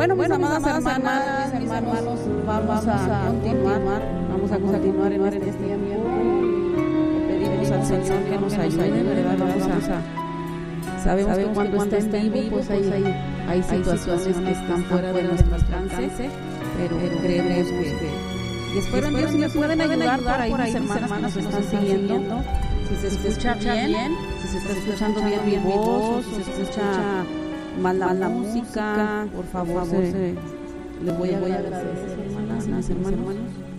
Bueno, mis amadas hermanas, mis hermanos, vamos a continuar en este tiempo. Pedimos al Señor que nos ayude, ¿verdad? Sabemos que cuando está en vivo, pues hay situaciones que están fuera de nuestro alcance, pero creemos que... Y espero en Dios si me pueden ayudar por ahí, mis hermanas que nos están siguiendo. Si se escucha bien, si se está escuchando bien mi voz, si se escucha mal la música, por favor, les voy a agradecer, hermanas, mis hermanos.